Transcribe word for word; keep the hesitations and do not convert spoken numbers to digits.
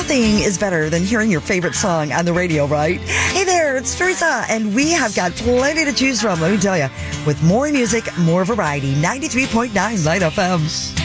Nothing is better than hearing your favorite song on the radio, right? Hey there, it's Teresa, and we have got plenty to choose from, let me tell you. With more music, more variety, ninety-three point nine Light F M.